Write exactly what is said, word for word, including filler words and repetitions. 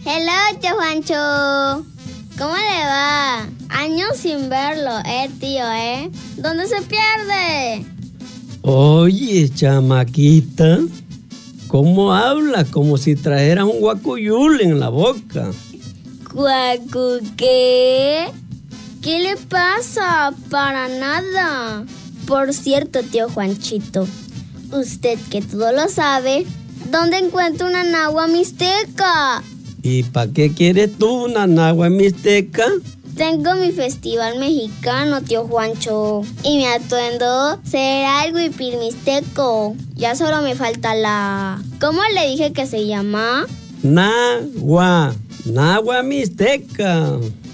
Hello, tío Juancho. ¿Cómo le va? Años sin verlo, eh, tío, ¿eh? ¿Dónde se pierde? Oye, chamaquita, ¿cómo hablas? Como si trajeras un guacuyul en la boca. ¿Guacu qué? ¿Qué le pasa? Para nada. Por cierto, tío Juanchito, usted que todo lo sabe, ¿dónde encuentro una nahua mixteca? ¿Y para qué quieres tú una nahua mixteca? Tengo mi festival mexicano, tío Juancho, y mi atuendo será el huipil mixteco. Ya solo me falta la... ¿Cómo le dije que se llama? Nahua, nahua mixteca.